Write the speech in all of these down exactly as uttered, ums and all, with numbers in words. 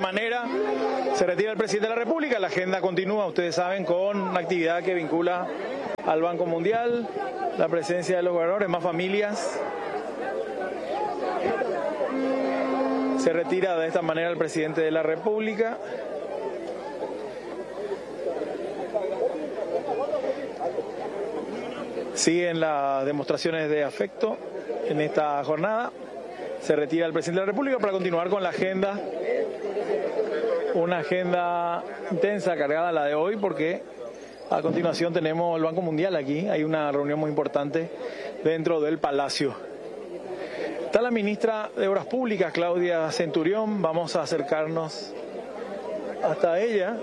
manera se retira el presidente de la República. La agenda continúa, ustedes saben, con una actividad que vincula al Banco Mundial, la presencia de los gobernadores, más familias. Se retira de esta manera el presidente de la República. Siguen las demostraciones de afecto en esta jornada. Se retira el presidente de la República para continuar con la agenda. Una agenda intensa, cargada la de hoy, porque a continuación tenemos el Banco Mundial aquí. Hay una reunión muy importante dentro del Palacio. Está la ministra de Obras Públicas, Claudia Centurión. Vamos a acercarnos hasta ella.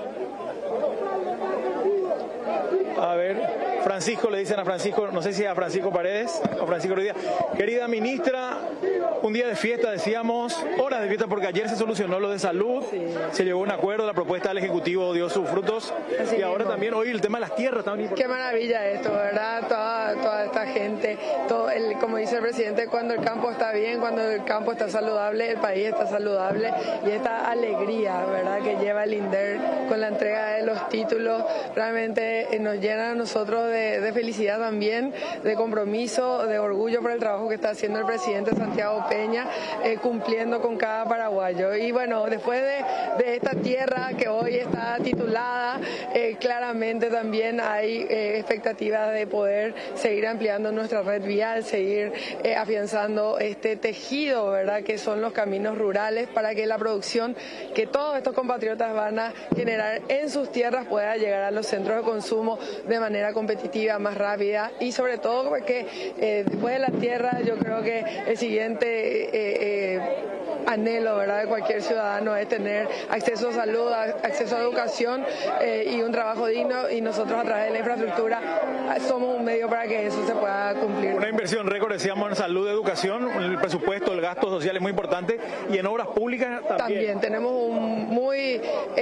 A ver, Francisco, le dicen a Francisco, no sé si a Francisco Paredes o Francisco Ruidía. Querida ministra, un día de fiesta, decíamos, horas de fiesta, porque ayer se solucionó lo de salud, sí. Se llegó a un acuerdo, la propuesta del Ejecutivo dio sus frutos. Así y ahora mismo. También hoy el tema de las tierras. Qué maravilla esto, ¿verdad? Toda, toda esta gente, todo el, como dice el presidente, cuando el campo está bien, cuando el campo está saludable, el país está saludable, y esta alegría, ¿verdad?, que lleva el INDER con la entrega de los títulos, realmente nos llena a nosotros de, de felicidad también, de compromiso, de orgullo por el trabajo que está haciendo el presidente Santiago Peña, eh, cumpliendo con cada paraguayo. Y bueno, después de, de esta tierra que hoy está titulada, eh, claramente también hay eh, expectativas de poder seguir ampliando nuestra red vial, seguir eh, afianzando este tejido, ¿verdad?, que son los caminos rurales, para que la producción que todos estos compatriotas van a generar en sus tierras pueda llegar a los centros de consumo de manera competitiva, más rápida, y sobre todo porque eh, después de la tierra yo creo que el siguiente eh, eh, anhelo, ¿verdad?, de cualquier ciudadano es tener acceso a salud, acceso a educación eh, y un trabajo digno, y nosotros a través de la infraestructura somos un medio para que eso se pueda cumplir. Una inversión récord, decíamos, en salud, educación, el presupuesto, el gasto social es muy importante, y en obras públicas también. También tenemos un muy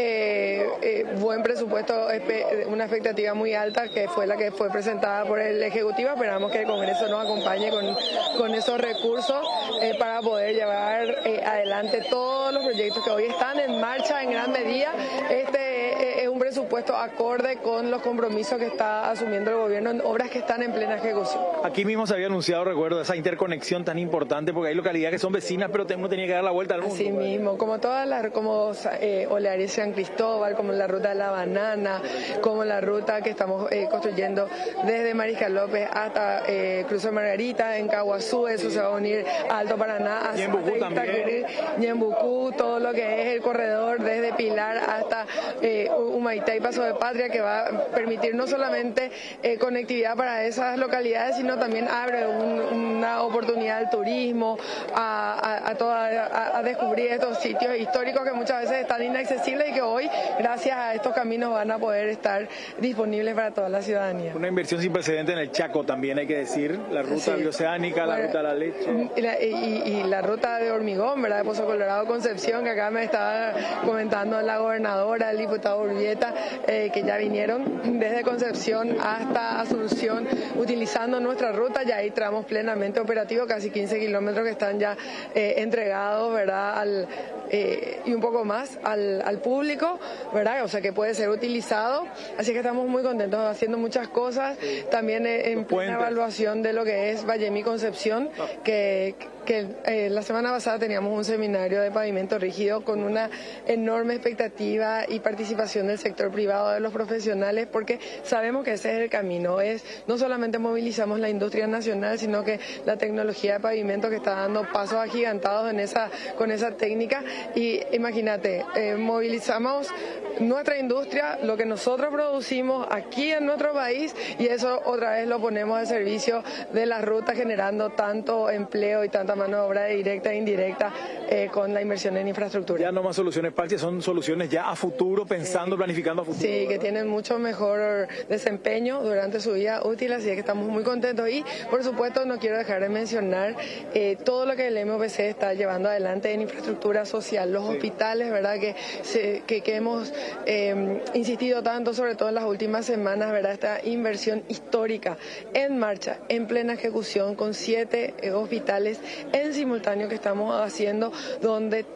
eh, eh, buen presupuesto, una expectativa muy alta, que fue la que fue presentada por el Ejecutivo. Esperamos que el Congreso nos acompañe con, con esos recursos eh, para poder llevar eh, adelante todos los proyectos que hoy están en marcha en gran medida. Este es un presupuesto acorde con los compromisos que está asumiendo el gobierno en obras que están en plena ejecución. Aquí mismo se había anunciado, recuerdo, esa interconexión tan importante, porque hay localidades que son vecinas, pero uno tenía que dar la vuelta al mundo. Así mismo, como todas las, como eh, Olearis San Cristóbal, como la ruta de la banana, como la ruta que estamos eh, construyendo desde Mariscal López hasta eh, Cruce Margarita, en Caguazú, eso sí. Se va a unir a Alto Paraná, a Ñembucú también. Ñembucú, todo lo que es el corredor desde Pilar hasta eh, Humaitá y Paso de Patria, que va a permitir no solamente eh, conectividad para esas localidades, sino también abre un, una oportunidad al turismo, a, a, a, toda, a, a descubrir estos sitios históricos que muchas veces están inaccesibles y que hoy, gracias a estos caminos, van a poder estar disponibles para toda la ciudadanía. Una inversión sin precedente en el Chaco también, hay que decir, la ruta sí. bioceánica, bueno, la ruta de la leche. Y la, y, y la ruta de hormigón, ¿verdad?, de Pozo Colorado Concepción, que acá me estaba comentando la gobernadora, el diputado Urbieta, eh, que ya vinieron desde Concepción hasta Asunción utilizando nuestra ruta. Ya hay tramos plenamente operativos, casi quince kilómetros que están ya eh, entregados, ¿verdad?, al, eh, y un poco más al, al público, ¿verdad?, o sea que puede ser utilizado. Así que estamos muy contentos haciendo muchas cosas. También eh, en plena evaluación de lo que es Vallemi Concepción, que, que eh, la semana pasada teníamos un seminario de pavimento rígido con una enorme expectativa y participación del sector privado, de los profesionales, porque sabemos que ese es el camino. Es no solamente movilizamos la industria nacional, sino que la tecnología de pavimento que está dando pasos agigantados en esa, con esa técnica. Y imagínate, eh, movilizamos nuestra industria, lo que nosotros producimos aquí en nuestro país, y eso otra vez lo ponemos al servicio de las rutas, generando tanto empleo y tanta mano de obra directa e indirecta eh, con la inversión en infraestructura. Ya no más soluciones parches, son soluciones ya a futuro, pensando, sí. planificando a futuro. Sí, que tienen mucho mejor desempeño durante su vida útil, así que estamos muy contentos. Y por supuesto no quiero dejar de mencionar eh, todo lo que el M O P C está llevando adelante en infraestructura social, los sí. hospitales, ¿verdad?, que, se, que, que hemos eh, insistido tanto, sobre todo en las últimas semanas, ¿verdad?, esta inversión histórica en marcha, en plena ejecución, con siete eh, hospitales en simultáneo que estamos haciendo, donde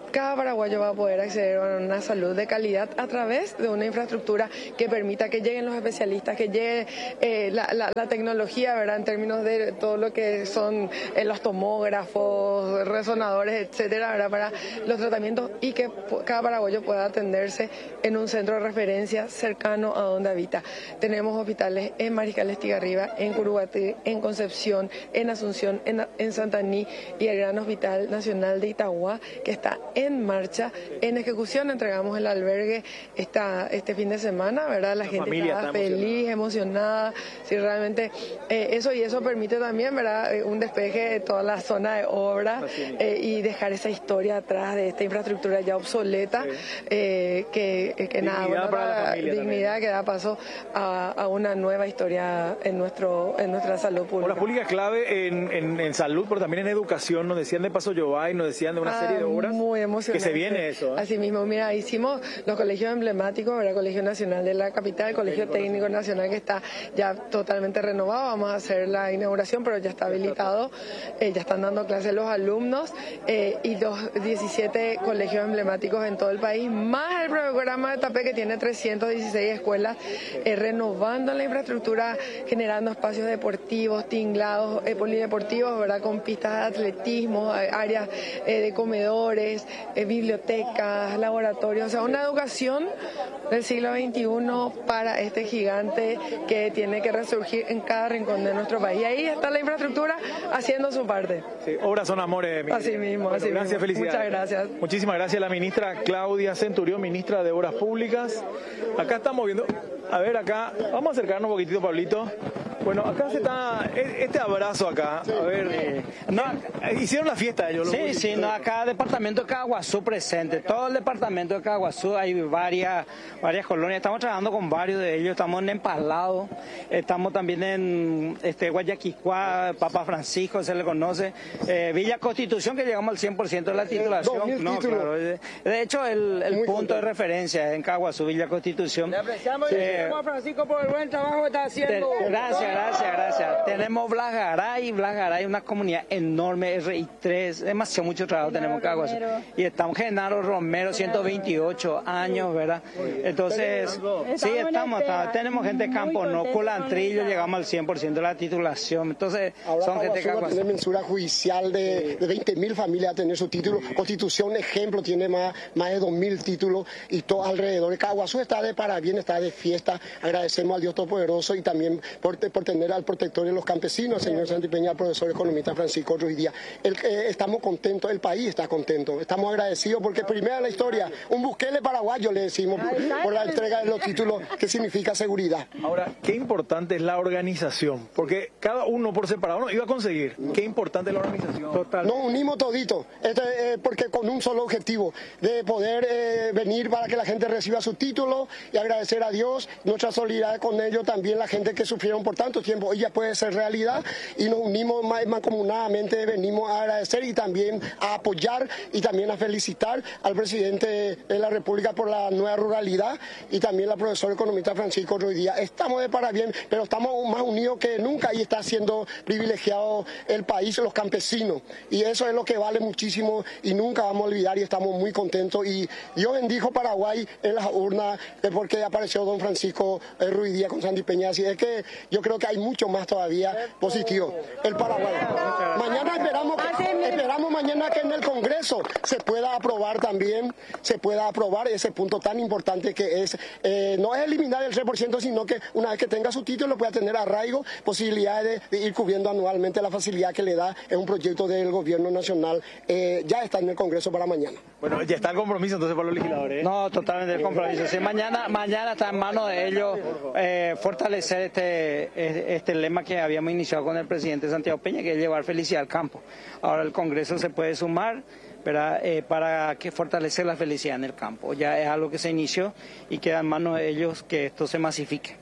cada paraguayo va a poder acceder a una salud de calidad a través de una infraestructura que permita que lleguen los especialistas, que llegue eh, la, la, la tecnología, ¿verdad? En términos de todo lo que son eh, los tomógrafos, resonadores, etcétera, ¿verdad? Para los tratamientos, y que cada paraguayo pueda atenderse en un centro de referencia cercano a donde habita. Tenemos hospitales en Mariscal Estigarribia, en Curuguatí, en Concepción, en Asunción, en, en Santaní, y el Gran Hospital Nacional de Itagua, que está en marcha, en ejecución. Entregamos el albergue esta, este fin de semana, ¿verdad? La, la gente está feliz, emocionada, sí, realmente eh, eso y eso permite también, ¿verdad? Eh, un despeje de toda la zona de obra eh, y dejar esa historia atrás de esta infraestructura ya obsoleta, sí. eh, que, que dignidad nada, bueno, para la familia dignidad también, que da paso a, a una nueva historia en nuestro en nuestra salud pública. Obras públicas clave en, en, en salud, pero también en educación. Nos decían de Paso Yobay, nos decían de una ah, serie de obras. Muy emocionante. Que se viene eso. ¿eh? Así mismo, mira, hicimos los colegios emblemáticos, ¿verdad? Colegio Nacional de la Capital, Colegio Técnico Nacional, que está ya totalmente renovado. Vamos a hacer la inauguración, pero ya está habilitado. Eh, ya están dando clases los alumnos eh, y los diecisiete colegios emblemáticos en todo el país, más el programa de TAPE, que tiene trescientas dieciséis escuelas, eh, renovando la infraestructura, generando espacios deportivos, tinglados, eh, polideportivos, ¿verdad? Con pistas de atletismo, eh, áreas eh, de comedores, eh, bibliotecas, laboratorios, o sea, una educación del siglo veintiuno para este gigante que tiene que resurgir en cada rincón de nuestro país. Y ahí está la infraestructura haciendo su parte. Sí, obras son amores, mi Así mismo, bueno, así gracias, mismo. Felicidades. Muchas gracias. Muchísimas gracias a la ministra Claudia Centurión, ministra de Obras Públicas. Acá estamos viendo, a ver acá, vamos a acercarnos un poquitito, Pablito. Bueno, acá se está, este abrazo acá, a ver, eh, no, hicieron la fiesta ellos. Sí, sí, no, acá departamento de Caguazú presente, todo el departamento de Caguazú, hay varias, varias colonias, estamos trabajando con varios de ellos, estamos en Empalado, estamos también en este Guayaquicuá, Papa Francisco, se le conoce, eh, Villa Constitución, que llegamos al cien por ciento de la titulación. No, claro, de, de hecho el, el punto de referencia es en Caguazú, Villa Constitución. Le apreciamos eh, a Francisco por el buen trabajo que está haciendo. Te, gracias. Gracias, gracias. Tenemos Blasgaray, Blasgaray, una comunidad enorme, R I tres, demasiado mucho trabajo Genaro tenemos en Caguazú. Y estamos Genaro Romero, ciento veintiocho años, ¿verdad? Entonces, sí, estamos, estamos tenemos gente de Campo No, Culantrillo, llegamos al cien por ciento de la titulación. Entonces, ahora son gente de Caguazú. Va a tener mensura judicial de, de veinte mil familias a tener su título. Constitución, ejemplo, tiene más, más de dos mil títulos y todo alrededor. Caguazú está de parabienes, está de fiesta. Agradecemos al Dios Todopoderoso y también por, por tener al protector de los campesinos, señor Santipeña, al profesor economista Francisco Ruiz Díaz. El, eh, estamos contentos, el país está contento, estamos agradecidos porque primera en la historia, un Bukele paraguayo le decimos por la entrega de los títulos, que significa seguridad. Ahora, qué importante es la organización, porque cada uno por separado no iba a conseguir. Qué importante es la organización. Total. Nos unimos toditos, este, eh, porque con un solo objetivo, de poder eh, venir para que la gente reciba su título y agradecer a Dios, nuestra solidaridad con ellos, también la gente que sufrieron por tanto tiempo, hoy ya puede ser realidad y nos unimos mancomunadamente, venimos a agradecer y también a apoyar y también a felicitar al presidente de la República por la nueva ruralidad y también al profesor economista Francisco Ruiz Díaz. Estamos de parabien, pero estamos más unidos que nunca y está siendo privilegiado el país, los campesinos, y eso es lo que vale muchísimo y nunca vamos a olvidar y estamos muy contentos. Y Dios bendijo Paraguay en las urnas porque apareció don Francisco Ruiz Díaz con Sandy Peña, así es que yo creo que hay mucho más todavía positivo. El Paraguay. Mañana esperamos, que, esperamos mañana que en el Congreso se pueda aprobar también, se pueda aprobar ese punto tan importante que es, eh, no es eliminar el tres por ciento, sino que una vez que tenga su título pueda tener arraigo, posibilidades de, de ir cubriendo anualmente la facilidad que le da en un proyecto del gobierno nacional. Eh, ya está en el Congreso para mañana. Bueno, ya está el compromiso entonces para los legisladores, ¿eh? No, totalmente el compromiso. Sí, mañana, mañana está en manos de ellos eh, fortalecer este, este lema que habíamos iniciado con el presidente Santiago Peña, que es llevar felicidad al campo. Ahora el Congreso se puede sumar, ¿verdad? Eh, para que fortalecer la felicidad en el campo. Ya es algo que se inició y queda en manos de ellos que esto se masifique.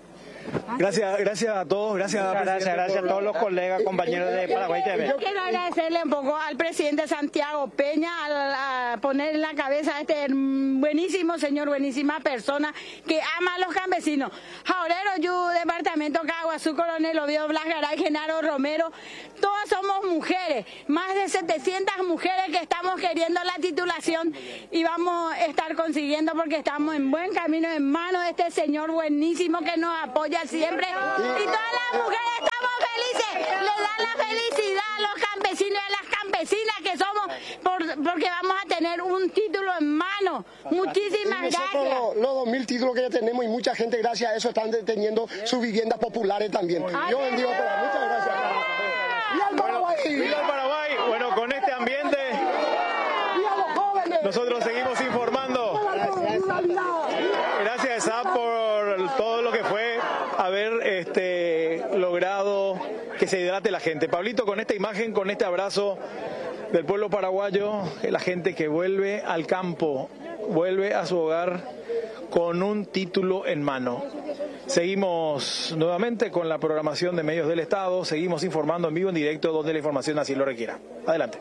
Gracias, gracias a todos, gracias, Muchas gracias, gracias a todos los colegas, compañeros de Paraguay T V. Yo quiero agradecerle un poco al presidente Santiago Peña a, a poner en la cabeza a este buenísimo señor, buenísima persona que ama a los campesinos. Jaurero, yo, departamento Caguazú, Coronel Oviedo Blas Garay, Genaro Romero, todas somos mujeres, más de setecientas mujeres que estamos queriendo la titulación y vamos a estar consiguiendo porque estamos en buen camino, en manos de este señor buenísimo que nos apoya siempre. Y todas las mujeres estamos felices, le dan la felicidad a los campesinos y a las campesinas que somos por, porque vamos a tener un título en mano. Muchísimas y nosotros, gracias. Los, los dos mil títulos que ya tenemos y mucha gente gracias a eso están teniendo sus viviendas populares también. Yo bendigo a todas. Muchas gracias. ¡Viva el Paraguay! ¡Viva el Paraguay! Bueno, con este ambiente nosotros seguimos informando. Gracias, Esa, por todo lo que fue haber este, logrado que se hidrate la gente. Pablito, con esta imagen, con este abrazo del pueblo paraguayo, la gente que vuelve al campo, vuelve a su hogar con un título en mano. Seguimos nuevamente con la programación de medios del Estado, seguimos informando en vivo, en directo, donde la información así lo requiera. Adelante.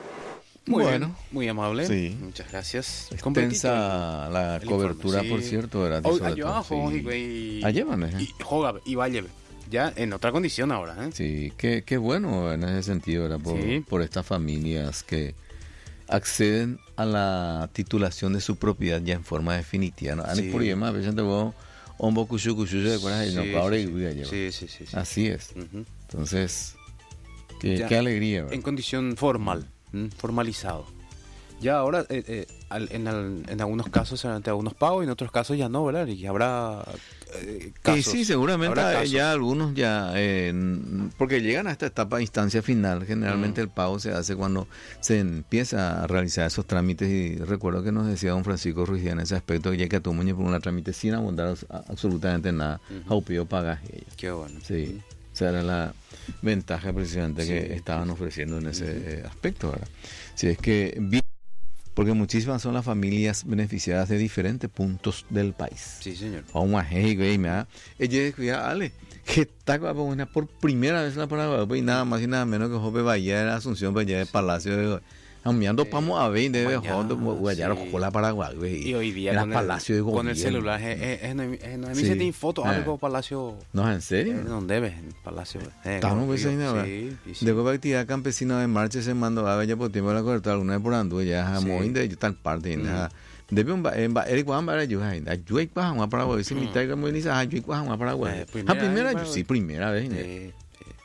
Muy Bueno. bien, muy amable. Sí. Muchas gracias. Extensa la el cobertura, informe, por sí. cierto, ¿verdad? Hoy, Sobre yo, todo, ah, sí. y- y- Ayer, ¿no? y Joga y Valle, ya en otra condición ahora, ¿eh? Sí, qué, qué bueno en ese sentido, ¿verdad? Por, Sí. por estas familias que acceden a la titulación de su propiedad ya en forma definitiva, ¿no? Sí. Por ejemplo, a veces te voy a un poco cuchu cuchu, ¿te acuerdas? Sí, No, ahora sí, y voy a sí. llevar. Sí, sí, sí, sí. Así es. Ujú. Entonces, qué, Ya, qué alegría, ¿verdad? En condición formal, ¿m? formalizado. Ya ahora, eh, eh, al- en, al- en algunos casos se harán algunos pagos y en otros casos ya no, ¿verdad? Y habrá eh, casos. Y sí, seguramente habrá eh, casos. ya algunos ya, eh, n- porque llegan a esta etapa de instancia final, generalmente Mm. el pago se hace cuando se empieza a realizar esos trámites y recuerdo que nos decía don Francisco Ruiz en ese aspecto que ya que a tu muñe por un trámite sin abundar a- absolutamente nada, Ujú. Jaupío pagaje ella. Qué bueno. Sí, esa era la ventaja precisamente Sí. que estaban ofreciendo en ese eh, aspecto, ¿verdad? Si es que vi- porque muchísimas son las familias beneficiadas de diferentes puntos del país. Sí, señor. Vamos a güey, me da. Ella decía, Ale, que está por primera vez en la Paraguay, y nada más y nada menos que Jope Bahía de Asunción, Bahía de Palacio de. Ambiando pamo a ver, de Jondo, Guayaro, sí. la Paraguay, güey. Y hoy día en con el el, Palacio de con Gobierno. el celular, eh, eh, eh, no, eh, no, a mí Sí. se tiene foto, Eh. algo Palacio. No, en Eh, serio. ¿Dónde ves? En Palacio. Eh, Estamos Río. pensando ahora. Sí, y sí. De la actividad campesina de marcha se mandó a Bella por tiempo de la cobertura, alguna vez por Andú, ya Sí. muy de tal parte. Mm. Debe un en Eric Juan para yo, yo hay para una Paraguay, si mi taiga muy lisa, yo hay para una Paraguay. Eh, Ah, primera primera, vez, yo Paraguay. sí, primera vez. ¿no? Eh,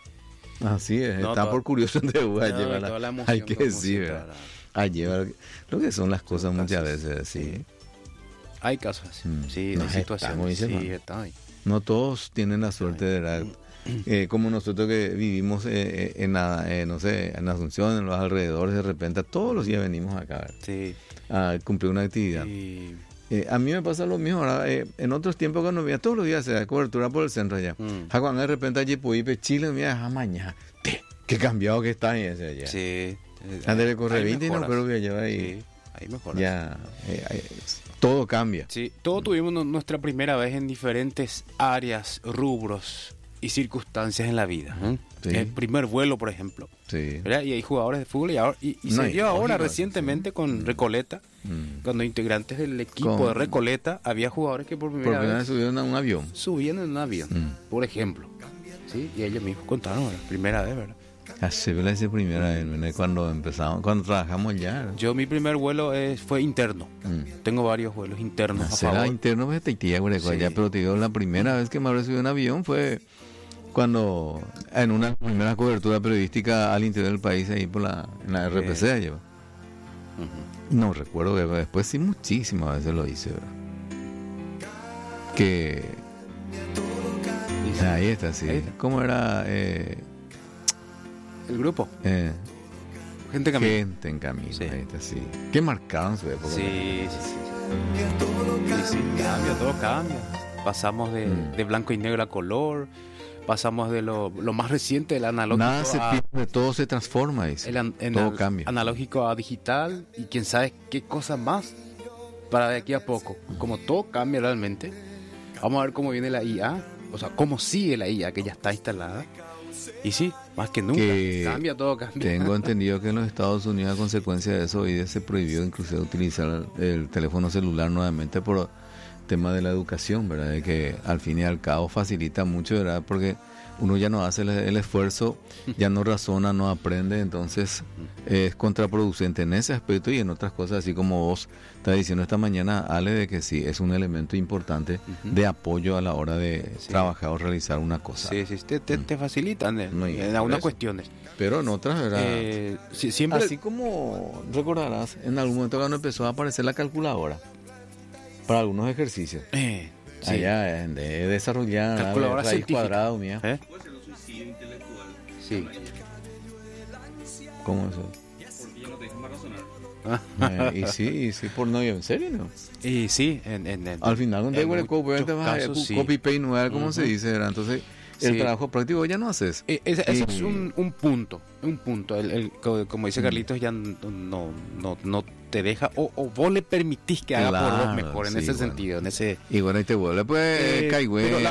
Así es, No, está toda- por curioso de Uruguay, no, lleva y la- toda la emoción hay que como decir, siempre, ¿verdad? ¿verdad? Hay llevar lo que son las cosas Son muchas casos, veces, sí. Hay casos así. Mm. Sí, No, de está, situaciones. como dice Sí, Juan. está ahí. No todos tienen la suerte de verdad. Eh, como nosotros que vivimos eh, eh, en, la, eh, no sé, en Asunción, en los alrededores, de repente todos los días venimos acá ¿verdad? Sí. A cumplir una actividad. Y, Eh, a mí me pasa lo mismo ahora. Eh, en otros tiempos cuando veía todos los días se da cobertura por el centro allá. Mm. Ja, cuando de repente allí pude Chile, mira, ja, mañana. te, Qué cambiado que está ahí ese allá. sí. eh, Antes le hay corre veinte y no mejoras. creo que lleva ahí. Sí, hay mejoras. Ya, eh, eh, todo cambia. Sí, todos tuvimos nu- nuestra primera vez en diferentes áreas, rubros y circunstancias en la vida. ¿eh? Sí. El primer vuelo, por ejemplo. Sí. ¿Verdad? Y hay jugadores de fútbol y, ahora, y, y No, se y dio ahora lógico, recientemente con Recoleta, Mm. cuando integrantes del equipo Con- de Recoleta había jugadores que por primera Por primera vez vez subieron a un avión. subían en un avión, Mm. por ejemplo. Sí, y ellos mismos contaron, ¿verdad? Primera vez, ¿verdad? Hace la esa primera vez, ¿verdad? Cuando empezamos, cuando trabajamos ya. ¿verdad? Yo mi primer vuelo eh, fue interno. Mm. Tengo varios vuelos internos a Será favor. interno, pues, te tía, güey, Sí. ya, pero te digo, la primera vez que me habré subido a un avión fue cuando, en una primera cobertura periodística al interior del país, ahí por la, en la R P C, allá. Ujú. No recuerdo que después sí muchísimas veces lo hice, ¿verdad? Que... Ahí está, sí. Ahí está. ¿Cómo era? Eh, El grupo, eh, gente camino. gente en camino, Sí. ahí está, sí. Que marcaron su época. Sí, sí, sí. Sí, sí, cambia, todo cambia. Pasamos de, Mm. de blanco y negro a color, pasamos de lo, lo más reciente, el analógico, Nada se a, pierde, todo se transforma, dice. el an- en todo al- cambia. analógico a digital y quién sabe qué cosa más para de aquí a poco. Como todo cambia realmente, vamos a ver cómo viene la I A o sea, cómo sigue la I A que ya está instalada. Y sí, más que nunca, Que cambia todo, cambia. Tengo entendido que en los Estados Unidos, a consecuencia de eso, hoy día se prohibió incluso utilizar el teléfono celular nuevamente por tema de la educación, ¿verdad? De que al fin y al cabo facilita mucho, ¿verdad? Porque uno ya no hace el, el esfuerzo, ya no razona, no aprende, entonces es contraproducente en ese aspecto y en otras cosas, así como vos estás diciendo esta mañana, Ale, de que sí, es un elemento importante uh-huh. de apoyo a la hora de sí. trabajar o realizar una cosa. Sí, sí, te, te, te facilitan en, Muy bien, en algunas eso. cuestiones. Pero en otras, ¿verdad? Eh, sí, siempre... Así como recordarás, en algún momento cuando empezó a aparecer la calculadora para algunos ejercicios. Eh, sí. Allá de desarrollar calculadora raíz científica. Cuadrada, mía. ¿Eh? Puede ser un suicidio intelectual. Sí. ¿Cómo eso? Porque ya no te dejan más razonar. Eh, y sí, y sí, por no, en serio, ¿no? Y sí, en, en, en, al final no te en obviamente vas a casos, sí. copy paste no era como uh-huh. se dice, ¿verdad? Entonces el sí. trabajo práctico ya no haces. Eh, ese, ese y, es un, un punto, un punto. El, el, como dice mm. Carlitos, ya no, no, no, no te deja, o, o vos le permitís que haga claro, por vos mejor, en sí, ese bueno. sentido, en ese... Y bueno, y te vuelve pues Eh, caigüe, pero la-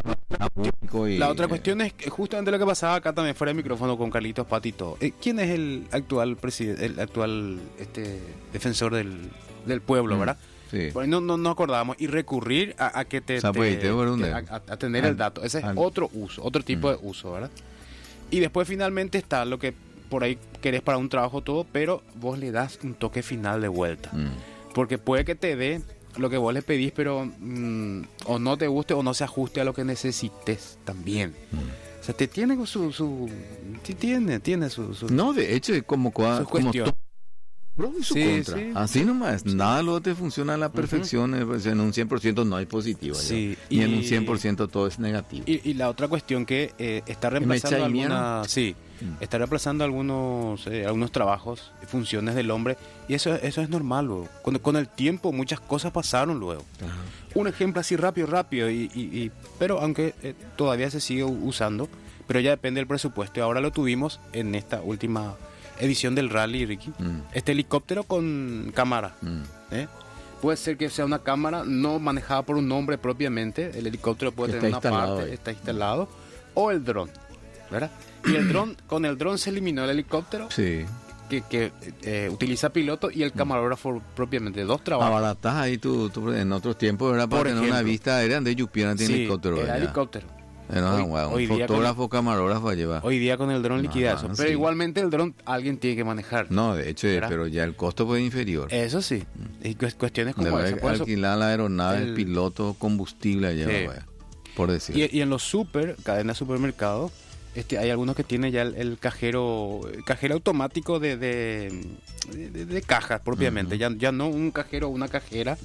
y- La otra cuestión es que justamente lo que pasaba acá también fuera de micrófono con Carlitos Patito. Eh, ¿Quién es el actual presidente, el actual este defensor del, del pueblo, Mm, verdad? sí. Por ahí no, no, no acordábamos. Y recurrir a, a que te, O sea, te- pues, te vuelve un te- dedo. a, a tener Al- el dato. Ese es al- otro uso, otro tipo Mm. de uso, ¿verdad? Y después finalmente está lo que por ahí querés para un trabajo todo, pero vos le das un toque final de vuelta. Mm. Porque puede que te dé lo que vos le pedís, pero mm, o no te guste o no se ajuste a lo que necesites también. Mm. O sea, te tiene su... su sí tiene, tiene su... su No, de hecho, como, cua- Su como cuestión. todo pro y su Sí, contra. sí. Así nomás, nada luego te funciona a la perfección, eh, pues, en un cien por ciento no hay positivo. ya. Sí, Y, en un y- cien por ciento todo es negativo. Y, y la otra cuestión que eh, está reemplazando echa y mierda. algunas... Sí, Mm. está reemplazando algunos eh, algunos trabajos, funciones del hombre. Y eso, eso es normal, luego. Con, con el tiempo muchas cosas pasaron luego. Ajá. Un ejemplo así rápido, rápido, y, y, y- pero aunque eh, todavía se sigue u- usando, pero ya depende del presupuesto. Y ahora lo tuvimos en esta última edición del rally, Ricky. Mm. Este helicóptero con cámara. Mm. ¿eh? Puede ser que sea una cámara no manejada por un hombre propiamente. El helicóptero puede Está tener una instalado parte, ahí. está instalado. O el dron, ¿verdad? Y el dron, con el dron se eliminó el helicóptero Sí. que, que eh, utiliza piloto y el camarógrafo propiamente. Dos trabajos. Abaratas ahí tú, tú- en otros tiempos, ¿verdad? Para Por tener una ejemplo. vista aérea de Yupiana tiene Sí, helicóptero. era ¿verdad? helicóptero. Era Hoy- un hoy día fotógrafo, camarógrafo lleva. Hoy día con el dron liquida Ajá, eso. Pero sí. igualmente el dron alguien tiene que manejar. No, de hecho, ¿Verdad? pero ya el costo fue inferior. Eso sí. Y cu- cuestiones como Debe esa. Por eso- alquilar la aeronave, el el- piloto, combustible allá, Sí. vaya, por decir. Y, y en los super, cadenas de supermercados, este, hay algunos que tienen ya el, el cajero el cajero automático de, de, de, de cajas propiamente. Ujú. ya, ya no un cajero o una cajera.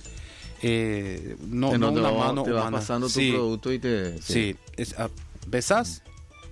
Eh, no, En no donde una vos mano te vas humana. pasando tu Sí, producto y te... sí. Es, ah, besás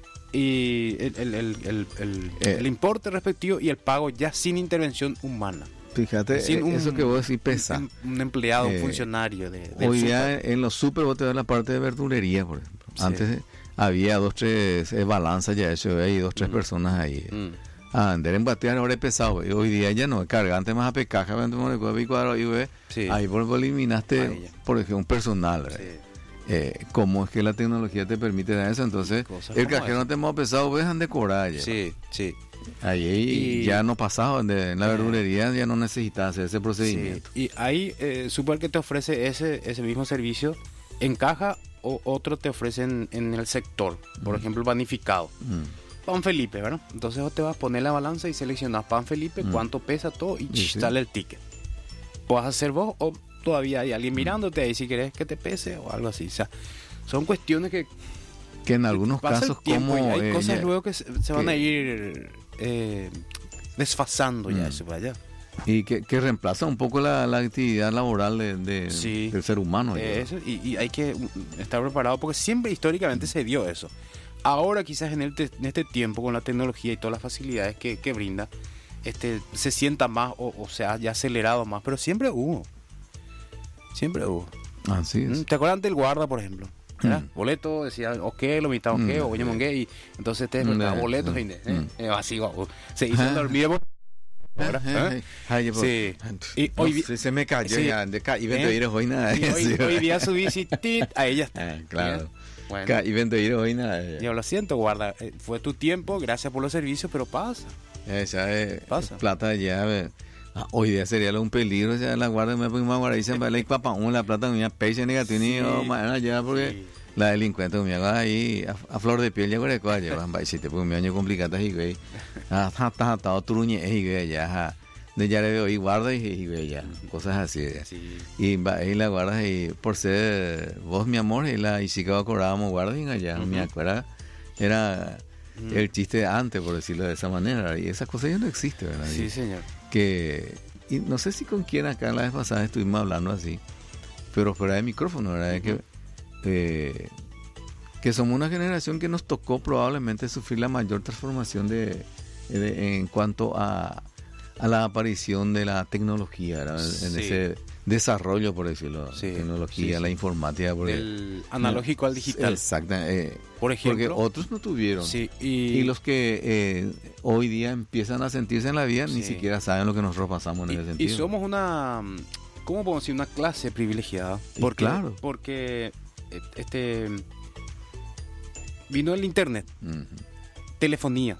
y el, el, el, el, el- Eh. el importe respectivo y el pago ya sin intervención humana. Fíjate, Sin eh, un- eso que vos decís pesa. Un, un empleado, Eh, un funcionario de, del Hoy día súper. en los super vos te das la parte de verdulería, por ejemplo. Sí. Antes eh, había dos, tres eh, balanzas ya hecho, hay dos, tres Mm. personas ahí. Mm. A vender en batear ahora es pesado. Y hoy día ya no, cargante más a pecaja, cuadro y ve. Sí. Ahí vos vos eliminaste, Ahí ya. por ejemplo, un personal. ¿verdad? Sí. Eh, ¿Cómo es que la tecnología te permite dar eso? Entonces, Cosas el como cajero esa. no te más pesado, dejan de cobrar ya. Sí, sí. Ahí Y- ya no pasaba, donde en la Eh. verdulería ya no necesitas hacer ese procedimiento. Sí, y hay eh, super que te ofrece ese, ese mismo servicio en caja o otro te ofrecen en el sector, por ejemplo, panificado. Mm. Pan Felipe, ¿verdad? Entonces vos te vas a poner la balanza y seleccionas Pan Felipe, Mm. cuánto pesa todo y Sí, ch, sí. sale el ticket. Puedes hacer vos o todavía hay alguien mirándote ahí si querés que te pese o algo así. O sea, son cuestiones que Que en algunos pasa el casos, tiempo como. y hay eh, cosas ya- luego que se, se van a que- ir eh, desfasando ya Mm. eso para allá. Y que, que reemplaza un poco la, la actividad laboral de, de- Sí. del ser humano. ya. Eh, eso, y, y hay que mm, estar preparado porque siempre históricamente se dio eso. Ahora quizás en, el te- en este tiempo con la tecnología y todas las facilidades que, que brinda, este, se sienta más o, o se haya acelerado más, pero siempre hubo. Siempre hubo. Así es. ¿Mm? ¿Te acuerdas del guarda, por ejemplo? ¿Verdad? Mm. Boleto, decía, ok, lo mitad, ok, Mm. o oye, mongué, y entonces te despertaba, Mm. boletos, Mm. y ¿eh? Mm. Eh, así, guau, se hizo Ah. dormir. ¿Verdad? Ay, ¿Eh? ay, pues, Sí. Y Y hoy vi- se, se me cayó sí. ya, de ca- y ¿Eh? vente hoy nada. Y hoy, Sí. hoy día subí, sí, tit, ahí ya está. Ah, claro. Bueno. Ca- Y vente ir hoy nada. eh. Yo lo siento, guarda. eh, Fue tu tiempo, gracias por los servicios, pero pasa. Esa es Pasa. plata ya. eh. Ah, hoy día sería lo un peligro, ya la guarda me pongo más guarda y se va a la papá un la plata mía peixe negativo ni Sí. oh, mañana ya porque Sí. la delincuente me haga ahí a, a flor de piel ya con el cual llevan va si te pongo mi año complicado y güey. Ah, está está está truñe y güey ya. ja. De ya le veo y guarda y, y güey ya. Cosas así. ya. Sí. Y va y la guardas y por ser vos mi amor y la y sí que acordábamos guarda y allá Ujú. me acuerdo era Mm. el chiste de antes por decirlo de esa manera y esas cosas ya no existen, ¿verdad? Sí, Y señor. que y no sé si con quién acá la vez pasada estuvimos hablando así, pero fuera de micrófono, ¿verdad? De que eh, que somos una generación que nos tocó probablemente sufrir la mayor transformación de, de- en cuanto a, a la aparición de la tecnología, ¿verdad? En Sí. ese desarrollo, por decirlo, Sí, tecnología, sí, sí. la informática, porque Del analógico al digital. exacto, eh, Por ejemplo. porque otros no tuvieron. Sí, y, Y los que eh, hoy día empiezan a sentirse en la vida ni Sí. siquiera saben lo que nosotros pasamos en y- ese y sentido. somos una, ¿cómo podemos decir? Una clase privilegiada. Y Porque, claro. porque eh, este vino el internet, Ujú. telefonía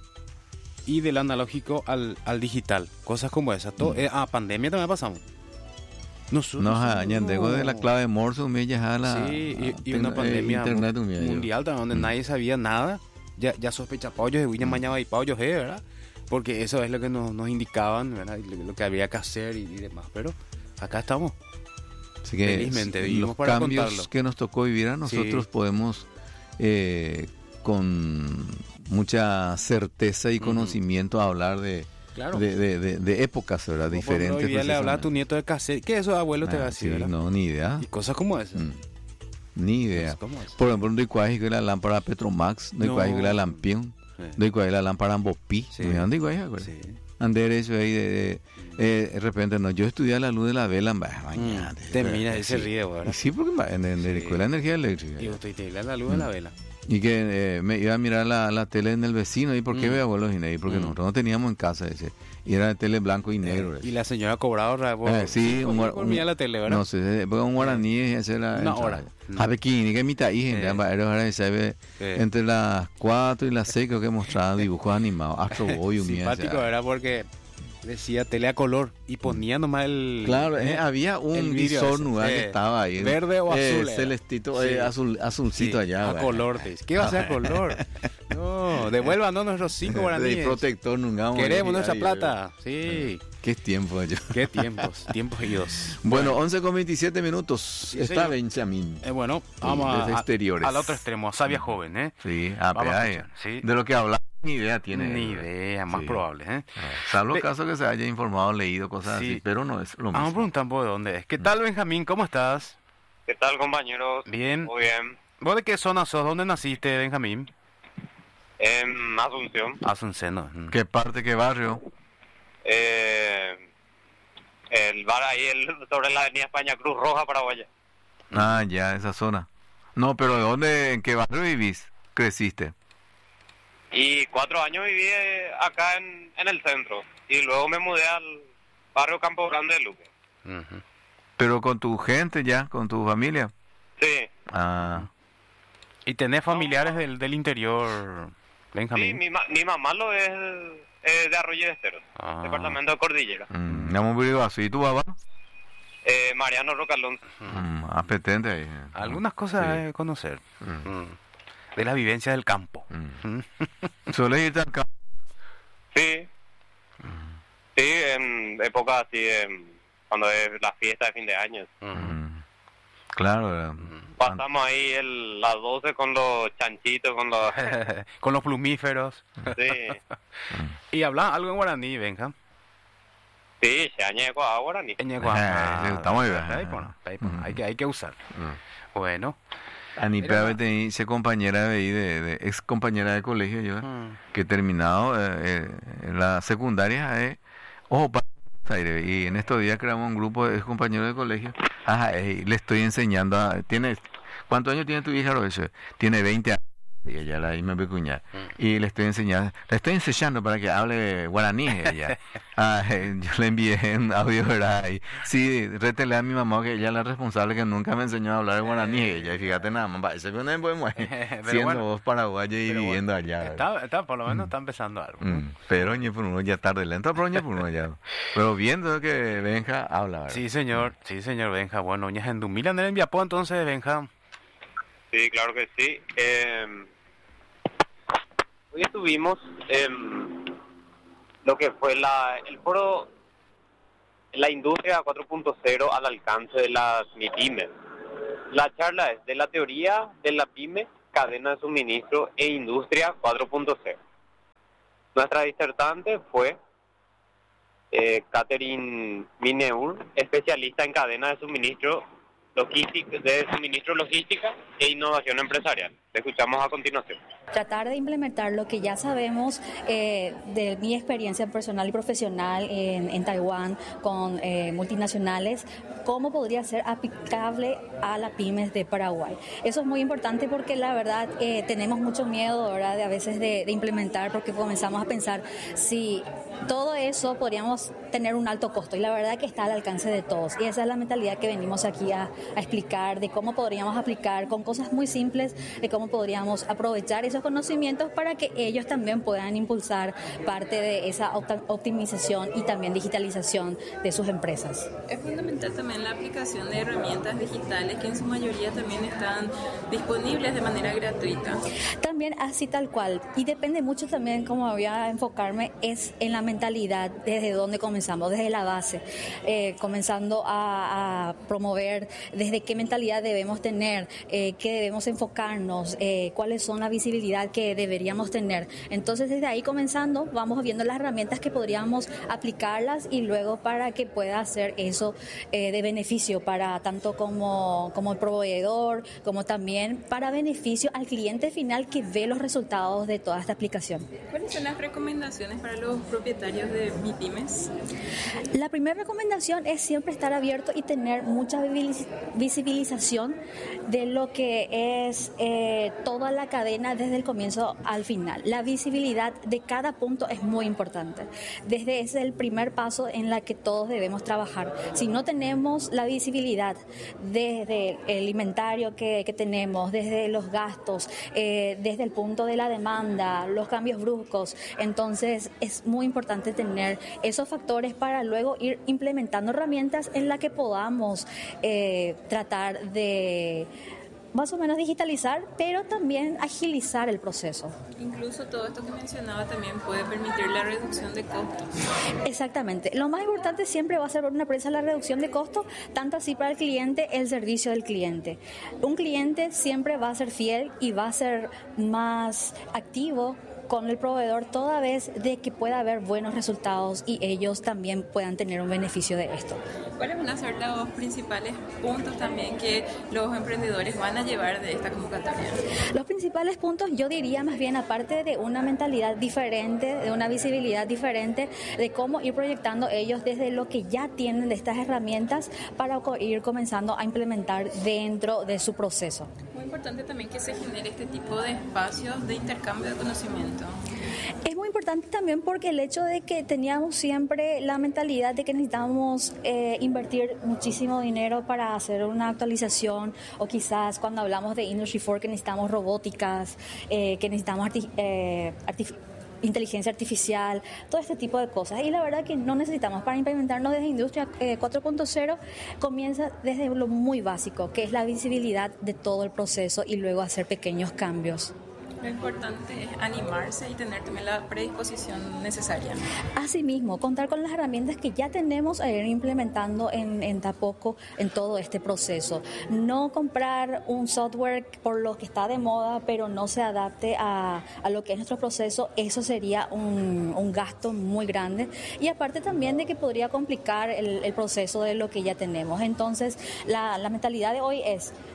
y del analógico al, al digital, cosas como esas. Todo, Mm. eh, ah, pandemia también pasamos. Nosotros Nos somos- añadimos de la clave Morse, un ya a la Sí, y, y a- una eh, pandemia internet, mu- un día yo. mundial también donde Mm. nadie sabía nada. Ya, ya sospecha pollos de William Mm. mañana y pollos, eh, ¿verdad? Porque eso es lo que nos, nos indicaban, ¿verdad? Y lo, lo que había que hacer y, y demás. Pero acá estamos. Así que Felizmente, s- vivimos los para cambios contarlo. que nos tocó vivir a nosotros Sí. podemos eh, con mucha certeza y Ujú. conocimiento hablar de, Claro. de, de, de- de épocas, ¿verdad? Como por ejemplo, Diferentes. hoy día le hablas a tu precisamente. nieto de cassette. ¿Qué eso, abuelo, te va a Ah, decir, sí, verdad? no, ni idea. Y cosas como esas. Mm. Ni idea. Cosas como esas. Por ejemplo, no hay cuál es la lámpara Petromax, no hay No. cuál es la Lampión, Sí. no hay cuál es la lámpara Ambopi, Sí. no hay cuál es, ¿acuerdas? Sí. Ander eso ahí de, de, eh, de repente no, yo estudié la luz de la vela, bah, mañana, Mm, te mira y se sí. ríe, Y ¿verdad? sí, porque ma- en, en la Sí. escuela de energía eléctrica. Y usted te la luz de Mm. la vela. Y que eh, me iba a mirar la, la tele en el vecino, ¿y por qué Mm. ve abuelos y porque Mm. nosotros no teníamos en casa ese, y era de tele blanco y negro. Y la señora cobraba ahora por, Eh, sí, por, un, guar- por un- mirar la tele, ¿verdad? no sé, porque un guaraní ese era Una hora. a Bikini, que mitad y gente, Eh. ahora se ve Eh. entre las cuatro y las seis creo que mostraban dibujos animados, Astro Boy, un mía, Simpático, o sea. ¿verdad? Porque decía tele a color y ponía nomás el... Claro, eh, eh, había un el vidrio visor ese, nueva que eh, estaba ahí. verde o eh, azul era. celestito, Sí. eh, azul, azulcito sí, allá. a bueno. color. te dice. ¿Qué va a ser a color? No, devuélvanos nuestros cinco De guaraníes. protector nunca. vamos a Queremos ir nuestra ahí, plata. Sí. Qué tiempo yo. Qué tiempos, tiempos idos. Bueno, once con veintisiete minutos. Está señor. Benjamín. Eh, bueno, vamos desde a, exteriores. al otro extremo, a Sabia Joven, ¿eh? Sí, a Vamos a peaje. escuchar, sí. De lo que hablaba, ni idea tiene. Ni él. idea, más Sí. probable, ¿eh? Ah, Salvo Ve- caso que se haya informado, leído, cosas Sí. así, pero no es lo Vamos a mismo. preguntar un poco de dónde es. ¿Qué tal, Benjamín? ¿Cómo estás? ¿Qué tal, compañeros? Bien. Muy bien. ¿Vos de qué zona sos? ¿Dónde naciste, Benjamín? En Asunción. Asunción, ¿no? Mm. ¿Qué parte, qué barrio? Eh, el bar ahí el, sobre la avenida España, Cruz Roja, Paraguaya. Ah, ya, esa zona. No, pero ¿de dónde, en qué barrio vivís? ¿Creciste? Y cuatro años viví eh, acá en, en el centro. Y luego me mudé al barrio Campo Grande de Luque. Ujú. Pero con tu gente ya, con tu familia. Sí. Ah, ¿Y tenés familiares del, del interior, Sí, Benjamín? mi, ma- mi mamá lo es eh, de Arroyo de Esteros, Ah. departamento de Cordillera. mm, ya hemos vivido así. ¿Y tu papá? Eh, Mariano Rocalón. Mm, apetente ahí. Algunas cosas Sí. hay que conocer. Mm. Mm. De la vivencia del campo. Mm. Mm. ¿Sueles irte al campo? Sí. Sí, en época así, em, cuando es la fiesta de fin de año. Mm. Claro. ¿verdad? Pasamos ahí el, las doce con los chanchitos, con los... Con los plumíferos. Sí, ¿Y hablas algo en guaraní, Benja? sí, se añeco ahora ni. Ñecuá. Eh, está muy bien. Ahí pon, ahí pon. Mm. Hay que, hay que usar. Mm. Bueno. Ani Mira, Pea tení se compañera de, ahí, de, de ex compañera de colegio yo, Mm. que he terminado eh, eh, en la secundaria, eh, ojo, para Aire, y en estos días creamos un grupo de ex compañeros de colegio. Ajá, eh, y le estoy enseñando a, tiene, ¿cuántos años tiene tu hija, Roberto? Tiene veinte años. Y ella la misma pecuña. Y le estoy enseñando, le estoy enseñando para que hable guaraní ella. Ah, yo le envié un audio, ¿verdad? Y sí, retele a mi mamá que ella es la responsable que nunca me enseñó a hablar guaraní ella. Y fíjate nada más, parece que una es muy siendo bueno, vos paraguaya y viviendo bueno, allá. Está, está, por lo menos mm. está empezando algo. ¿no? Mm. Pero ñe por uno ya tarde lento, pero ñe por uno ya. Pero viendo que Benja habla, ¿verdad? Sí, señor, sí, señor Benja. Bueno, ñe en Dumila, en el Viapó, entonces, Benja. Sí, claro que sí. Eh, hoy estuvimos en eh, lo que fue la el foro, la industria cuatro punto cero al alcance de las MIPYMES. La charla es de la teoría de la pyme, cadena de suministro e industria cuatro punto cero. Nuestra disertante fue eh, Catherine Mineur, especialista en cadena de suministro logística, de suministro logística e innovación empresarial. Te escuchamos a continuación. Tratar de implementar lo que ya sabemos eh, de mi experiencia personal y profesional en, en Taiwán con eh, multinacionales, cómo podría ser aplicable a las pymes de Paraguay. Eso es muy importante porque la verdad eh, tenemos mucho miedo, ¿verdad?, de a veces de, de implementar, porque comenzamos a pensar si todo eso podríamos tener un alto costo, y la verdad que está al alcance de todos, y esa es la mentalidad que venimos aquí a, a explicar, de cómo podríamos aplicar con cosas muy simples, de cómo podríamos aprovechar esos conocimientos para que ellos también puedan impulsar parte de esa optimización y también digitalización de sus empresas. Es fundamental también la aplicación de herramientas digitales que en su mayoría también están disponibles de manera gratuita. También así tal cual, y depende mucho también, como voy a enfocarme, es en la mentalidad, desde dónde comenzamos, desde la base, eh, comenzando a, a promover desde qué mentalidad debemos tener, eh, qué debemos enfocarnos, eh, cuáles son la visibilidad que deberíamos tener. Entonces desde ahí comenzando vamos viendo las herramientas que podríamos aplicarlas, y luego para que pueda ser eso eh, de beneficio para tanto como, como el proveedor, como también para beneficio al cliente final que ve los resultados de toda esta aplicación. ¿Cuáles son las recomendaciones para los propietarios de MIPYMES? La primera recomendación es siempre estar abierto y tener mucha visibilización de lo que es eh, toda la cadena desde el comienzo al final. La visibilidad de cada punto es muy importante. Desde ese es el primer paso en la que todos debemos trabajar. Si no tenemos la visibilidad desde el inventario que, que tenemos, desde los gastos, eh, desde el punto de la demanda, los cambios bruscos, entonces es muy importante tener esos factores para luego ir implementando herramientas en las que podamos eh, tratar de más o menos digitalizar, pero también agilizar el proceso. Incluso todo esto que mencionaba también puede permitir la reducción de costos. Exactamente. Lo más importante siempre va a ser para una empresa la reducción de costos, tanto así para el cliente, el servicio del cliente. Un cliente siempre va a ser fiel y va a ser más activo con el proveedor toda vez de que pueda haber buenos resultados y ellos también puedan tener un beneficio de esto. ¿Cuáles van a ser los principales puntos también que los emprendedores van a llevar de esta convocatoria? Los principales puntos, yo diría más bien, aparte de una mentalidad diferente, de una visibilidad diferente, de cómo ir proyectando ellos desde lo que ya tienen de estas herramientas para ir comenzando a implementar dentro de su proceso. Muy importante también que se genere este tipo de espacios de intercambio de conocimiento. Es muy importante también porque el hecho de que teníamos siempre la mentalidad de que necesitábamos eh, invertir muchísimo dinero para hacer una actualización, o quizás cuando hablamos de Industry cuatro que necesitamos robóticas, eh, que necesitamos arti- eh, artif- inteligencia artificial, todo este tipo de cosas. Y la verdad que no necesitamos. Para implementarnos desde Industria eh, cuatro punto cero comienza desde lo muy básico, que es la visibilidad de todo el proceso y luego hacer pequeños cambios. Lo importante es animarse y tener también la predisposición necesaria. Asimismo, contar con las herramientas que ya tenemos a ir implementando en, en Tapoco en todo este proceso. No comprar un software por lo que está de moda, pero no se adapte a, a lo que es nuestro proceso. Eso sería un, un gasto muy grande. Y aparte también de que podría complicar el, el proceso de lo que ya tenemos. Entonces, la, la mentalidad de hoy es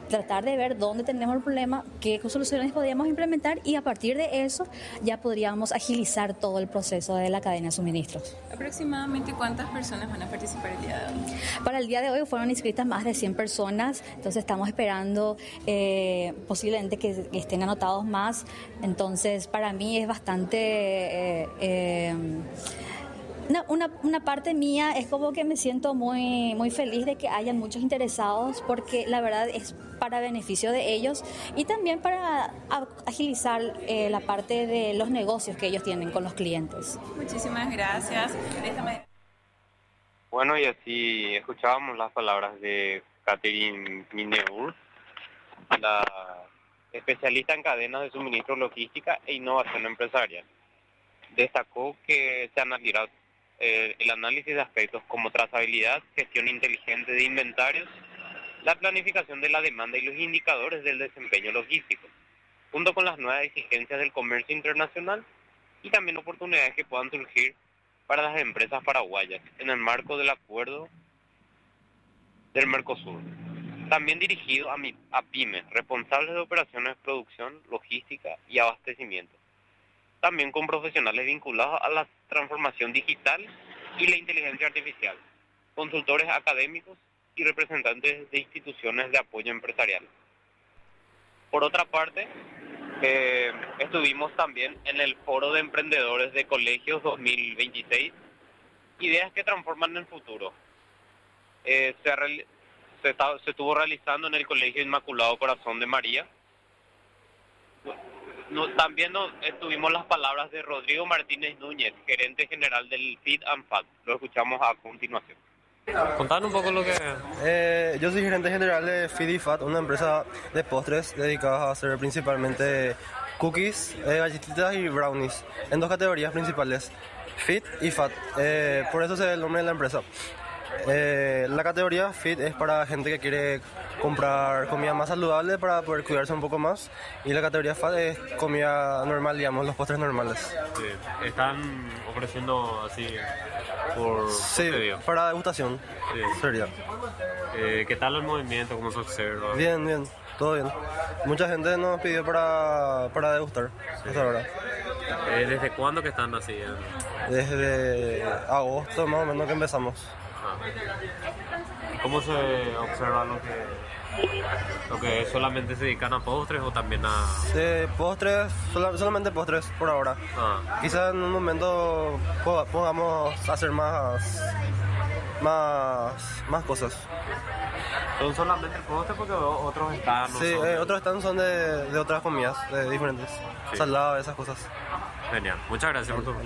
tratar de ver dónde tenemos el problema, qué soluciones podríamos implementar y a partir de eso ya podríamos agilizar todo el proceso de la cadena de suministros. ¿Aproximadamente cuántas personas van a participar el día de hoy? Para el día de hoy fueron inscritas más de cien personas, entonces estamos esperando eh, posiblemente que, que estén anotados más, entonces para mí es bastante... Eh, eh, Una, una, una parte mía es como que me siento muy, muy feliz de que hayan muchos interesados porque la verdad es para beneficio de ellos y también para agilizar eh, la parte de los negocios que ellos tienen con los clientes. Muchísimas gracias. De esta manera... Bueno, y así escuchábamos las palabras de Catherine Mineur, la especialista en cadenas de suministro, logística e innovación empresarial. Destacó que se analizará Eh, el análisis de aspectos como trazabilidad, gestión inteligente de inventarios, la planificación de la demanda y los indicadores del desempeño logístico, junto con las nuevas exigencias del comercio internacional y también oportunidades que puedan surgir para las empresas paraguayas en el marco del acuerdo del Mercosur. También dirigido a, mi, a pymes, responsables de operaciones de producción, logística y abastecimiento. También con profesionales vinculados a la transformación digital y la inteligencia artificial, consultores académicos y representantes de instituciones de apoyo empresarial. Por otra parte, eh, estuvimos también en el Foro de Emprendedores de Colegios dos mil veintiséis, Ideas que transforman el futuro. Eh, se, se, está, se estuvo realizando en el Colegio Inmaculado Corazón de María. No, también nos, estuvimos las palabras de Rodrigo Martínez Núñez, gerente general del Feed and Fat. Lo escuchamos a continuación. Contanos un poco lo que... Eh, yo soy gerente general de Feed y Fat, una empresa de postres dedicada a hacer principalmente cookies, eh, galletitas y brownies, en dos categorías principales, Feed y Fat. Eh, por eso es el nombre de la empresa. Eh, la categoría Fit es para gente que quiere comprar comida más saludable para poder cuidarse un poco más, y la categoría Fat es comida normal, digamos, los postres normales. Sí. ¿Están ofreciendo así por Sí, pedido? para degustación. Sí. Sería. Eh, ¿Qué tal el movimiento? ¿Cómo se observa? Bien, bien, todo bien. Mucha gente nos pidió para, para degustar Sí. hasta ahora. Eh, ¿Desde cuándo que están así? Desde agosto más o menos que empezamos. ¿Cómo se observa lo que, lo que solamente se dedican a postres o también a...? Sí, postres, sola- solamente postres por ahora. Ah. Quizás en un momento po- podamos hacer más, más, más cosas. ¿Son solamente postres porque otros están? No Sí, son- eh, otros stands son de, de otras comidas, de diferentes. Sí. Saladas, esas cosas. Genial, muchas gracias por tu...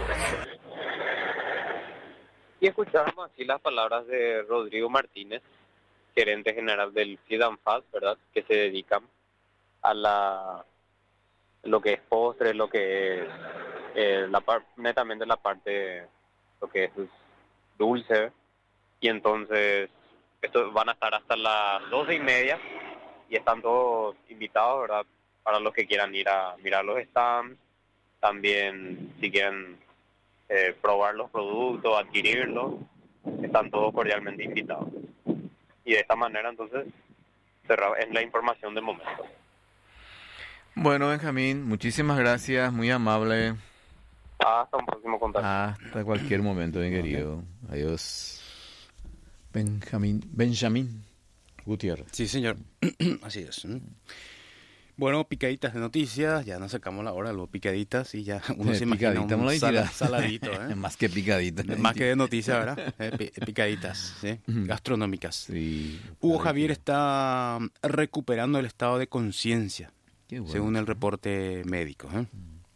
Y escuchábamos así las palabras de Rodrigo Martínez, gerente general del Feed and Fat, ¿verdad? Que se dedican a la lo que es postre, lo que es eh, la par, netamente la parte, lo que es dulce. Y entonces, estos van a estar hasta las doce y media y están todos invitados, ¿verdad? Para los que quieran ir a mirar los stands, también si quieren Eh, probar los productos, adquirirlos, están todos cordialmente invitados. Y de esta manera, entonces, cerraba, es la información del momento. Bueno, Benjamín, muchísimas gracias, muy amable. Hasta un próximo contacto. Hasta cualquier momento, bien querido. Adiós. Benjamín, Benjamín Gutiérrez. Sí, señor. Así es. Bueno, picaditas de noticias, ya nos sacamos la hora, luego picaditas y ya uno Eh, se imagina picadita, un no la sal- tira. saladito. ¿eh? Más que picadita. Más que de noticias, ¿verdad? Eh, pi- picaditas, ¿sí? Gastronómicas. Sí, Hugo Javier está recuperando el estado de conciencia, Qué bueno. según el reporte médico. ¿eh?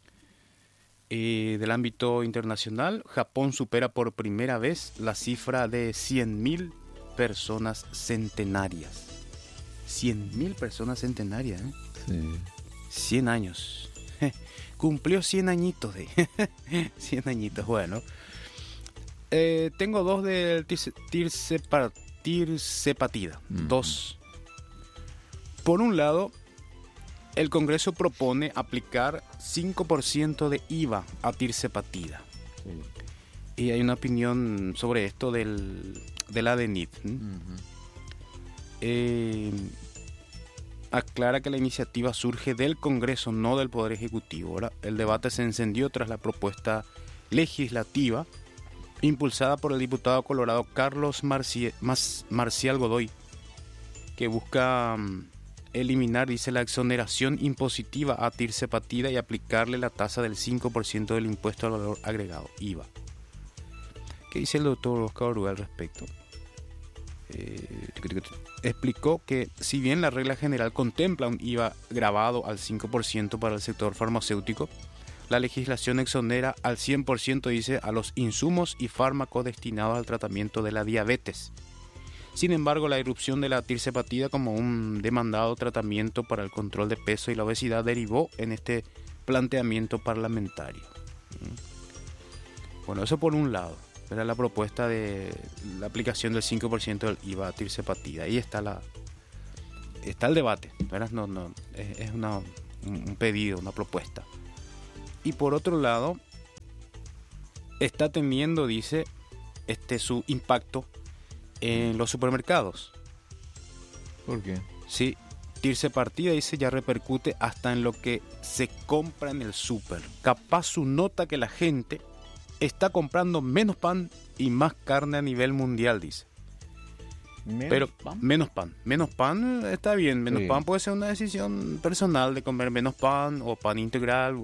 Y del ámbito internacional, Japón supera por primera vez la cifra de cien mil personas centenarias. cien mil personas centenarias, ¿eh? Sí. cien años. Cumplió cien añitos de... cien añitos, bueno. Eh, tengo dos del tirse- tirsepa- tirsepatida. Ujú. Dos. Por un lado, el Congreso propone aplicar cinco por ciento de I V A a tirsepatida. Sí. Y hay una opinión sobre esto del, del ADNIT. ¿m? Ujú. Eh, aclara que la iniciativa surge del Congreso, no del Poder Ejecutivo. Ahora, el debate se encendió tras la propuesta legislativa impulsada por el diputado colorado Carlos Marci- Mas- Marcial Godoy, que busca um, eliminar, dice, la exoneración impositiva a Tirse Partida y aplicarle la tasa del cinco por ciento del impuesto al valor agregado, I V A. ¿Qué dice el doctor Oscar Oruga al respecto? Eh, explicó que si bien la regla general contempla un I V A gravado al cinco por ciento para el sector farmacéutico, la legislación exonera al cien por ciento, dice, a los insumos y fármacos destinados al tratamiento de la diabetes. Sin embargo, la irrupción de la Tirse Partida como un demandado tratamiento para el control de peso y la obesidad derivó en este planteamiento parlamentario. Bueno, eso por un lado. Era la propuesta de la aplicación del cinco por ciento del I V A a Tirse Partida. Ahí está la está el debate. No, no, es, es una, un pedido, una propuesta. Y por otro lado, está teniendo, dice, este su impacto en los supermercados. ¿Por qué? Sí, Tirse Partida, dice, ya repercute hasta en lo que se compra en el súper. Capaz su nota que la gente está comprando menos pan y más carne a nivel mundial, dice. ¿Menos Pero pan? menos pan. Menos pan está bien. Menos sí. pan puede ser una decisión personal de comer menos pan o pan integral.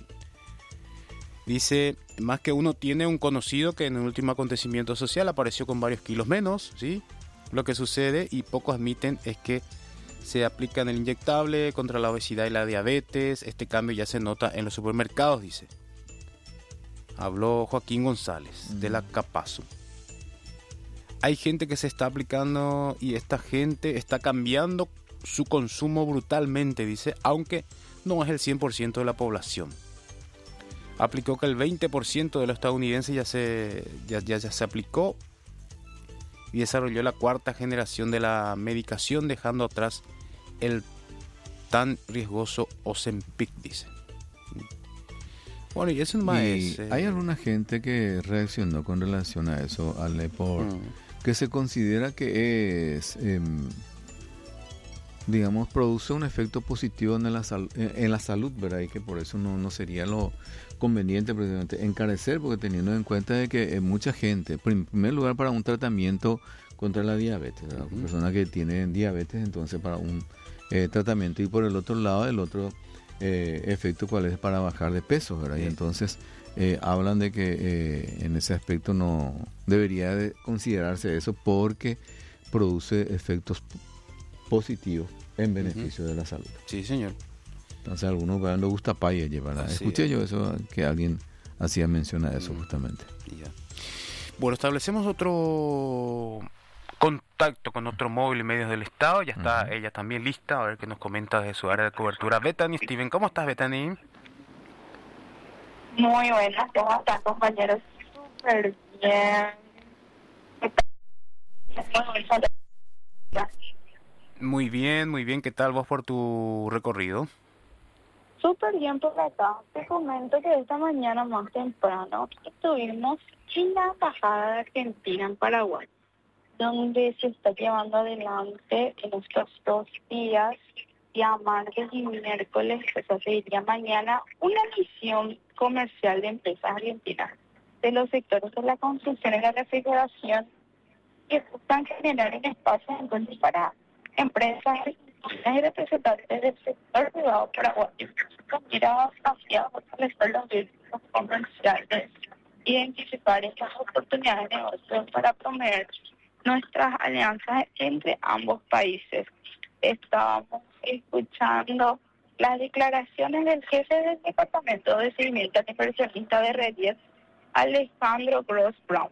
Dice, más que uno tiene un conocido que en el último acontecimiento social apareció con varios kilos menos, ¿sí? Lo que sucede, y pocos admiten, es que se aplica en el inyectable contra la obesidad y la diabetes. Este cambio ya se nota en los supermercados, dice. Habló Joaquín González, mm. de la Capazo. Hay gente que se está aplicando y esta gente está cambiando su consumo brutalmente, dice, aunque no es el cien por ciento de la población. Aplicó que el veinte por ciento de los estadounidenses ya se, ya, ya, ya se aplicó y desarrolló la cuarta generación de la medicación, dejando atrás el tan riesgoso Ozempic, dice. Bueno, y eso más y es... Eh... Hay alguna gente que reaccionó con relación a eso, Ale, por mm. que se considera que es... Eh, digamos, produce un efecto positivo en la, sal, en la salud, ¿verdad? Y que por eso no, no sería lo conveniente precisamente encarecer, porque teniendo en cuenta de que eh, mucha gente, en primer lugar para un tratamiento contra la diabetes, ¿verdad? Uh-huh. Personas que tienen diabetes, entonces para un eh, tratamiento, y por el otro lado, el otro eh, efecto cuál es para bajar de peso, ¿verdad? Sí. Y entonces eh, hablan de que eh, en ese aspecto no debería de considerarse eso porque produce efectos positivos en beneficio uh-huh. de la salud. Sí, señor. Entonces a algunos le gusta paya llevar. Escuché es. yo eso, que alguien hacía mención a eso uh-huh. justamente. Ya. Bueno, establecemos otro contacto con otro móvil y medios del Estado. Ya está uh-huh. ella también lista, a ver qué nos comenta de su área de cobertura. Bethany Steven, ¿cómo estás, Bethany? Muy buenas, ¿cómo estás, compañeros? Súper bien. Muy bien, muy bien. ¿Qué tal vos por tu recorrido? Súper bien por acá. Te comento que esta mañana más temprano estuvimos en la Embajada de Argentina en Paraguay, donde se está llevando adelante en estos dos días, día martes y miércoles, o sea, se diría mañana, una misión comercial de empresas argentinas de los sectores de la construcción y la refrigeración, que buscan generar un espacio de encuentro para empresas y representantes del sector privado paraguayo con miradas hacia fortalecer los vínculos comerciales, identificar estas oportunidades de negocio para promover nuestras alianzas entre ambos países. Estábamos escuchando las declaraciones del jefe del Departamento de Seguimiento al Inversionista de Reyes, Alejandro Gross Brown.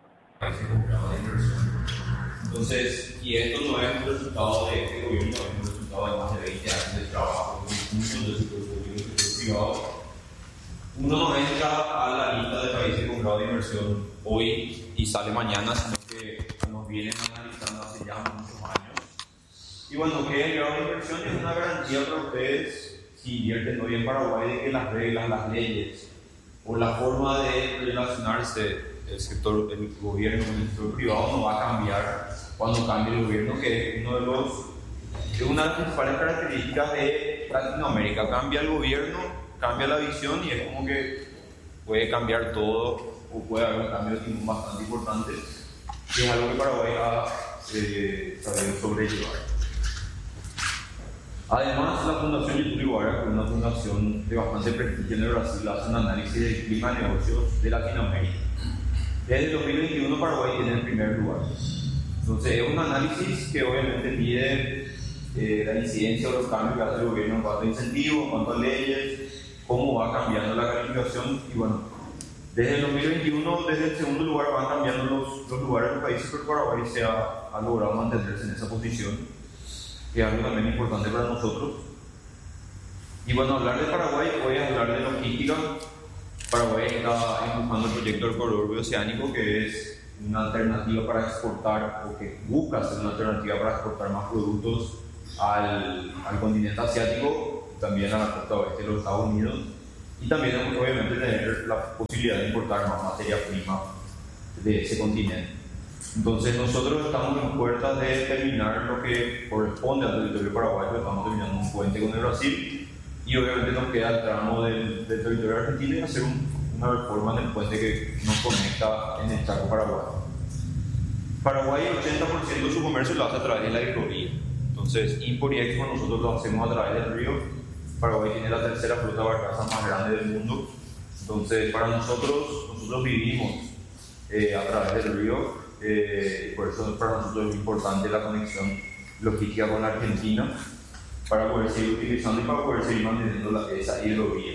Entonces, y esto no es un resultado de este gobierno, es un resultado de más de veinte años de trabajo conjunto del sector público y del sector privado. Uno no entra a la lista de países con grado de inversión hoy y sale mañana, sino que nos vienen analizando hace ya muchos años. Y bueno, que el grado de inversión es una garantía para ustedes, si invierten hoy en Paraguay, de que las reglas, las leyes o la forma de relacionarse el sector, el gobierno con el sector privado no va a cambiar cuando cambie el gobierno, que es uno de los es una de las principales características de Latinoamérica. Cambia el gobierno, cambia la visión y es como que puede cambiar todo o puede haber un cambio de timón bastante importante, y es algo que Paraguay ha eh, sabido sobrellevar. Además, la Fundación Getúlio Vargas, que es una fundación de bastante prestigio en el Brasil, hace un análisis del clima de negocios de Latinoamérica. Desde el dos mil veintiuno Paraguay tiene el primer lugar. Entonces es un análisis que obviamente mide eh, la incidencia o los cambios que hace el gobierno en cuanto a incentivos, en cuanto a leyes, cómo va cambiando la calificación. Y bueno, desde el dos mil veintiuno, desde el segundo lugar van cambiando los, los lugares del país, pero Paraguay se ha, ha logrado mantenerse en esa posición, que es algo también importante para nosotros. Y bueno, hablar de Paraguay, hoy es hablar de logística. Paraguay está empujando el proyecto del corredor bioceánico, que es una alternativa para exportar, o que busca ser una alternativa para exportar más productos al, al continente asiático, también a la costa oeste de los Estados Unidos, y también obviamente tener la posibilidad de importar más materia prima de ese continente. Entonces nosotros estamos en puertas de terminar lo que corresponde al territorio paraguayo. Estamos terminando un puente con el Brasil y obviamente nos queda el tramo del, del territorio argentino y hacer un, una reforma en el puente que nos conecta en el Chaco paraguayo. Paraguay, el ochenta por ciento de su comercio lo hace a través de la hidrovía. Entonces, import y export nosotros lo hacemos a través del río. Paraguay tiene la tercera flota barcaza más grande del mundo. Entonces, para nosotros, nosotros vivimos eh, a través del río. Eh, por eso para nosotros es importante la conexión logística con la Argentina, para poder seguir utilizando y para poder seguir manteniendo la, esa hidrovía.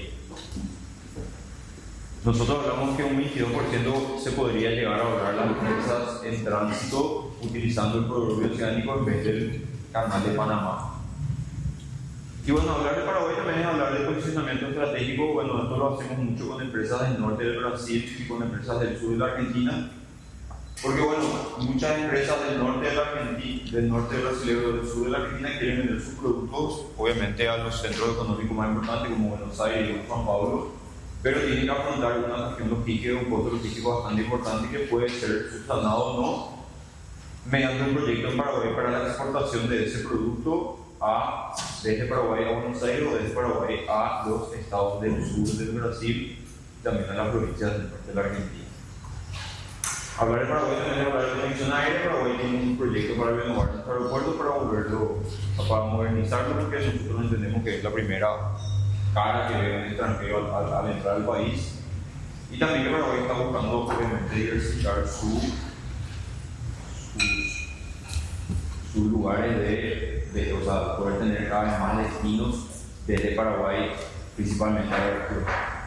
Nosotros hablamos que un veintidós por ciento se podría llegar a ahorrar las empresas en tránsito utilizando el corredor bioceánico en vez del canal de Panamá. Y bueno, hablar de Paraguay también es hablar de posicionamiento estratégico. Bueno, esto lo hacemos mucho con empresas del norte del Brasil y con empresas del sur de la Argentina. Porque bueno, muchas empresas del norte de la Argentina, del norte del Brasil y del sur de la Argentina quieren vender sus productos, obviamente a los centros económicos más importantes como Buenos Aires y San Pablo, pero tienen que afrontar una cuestión logística, un costo logístico bastante importante que puede ser subsanado o no mediante un proyecto en Paraguay para la exportación de ese producto a, desde Paraguay a Buenos Aires o desde Paraguay a los estados del sur del Brasil y también a las provincias del norte de la Argentina. Hablar de Paraguay también es hablar de conexión aérea. Paraguay tiene un proyecto para renovar nuestro aeropuerto, para volverlo, para modernizarlo, porque nosotros entendemos que es la primera cara que ve un extranjero al, al, al entrar al país. Y también que Paraguay está buscando obviamente diversificar su, sus, sus lugares de, de, o sea, poder tener cada vez más destinos desde Paraguay, principalmente a la región.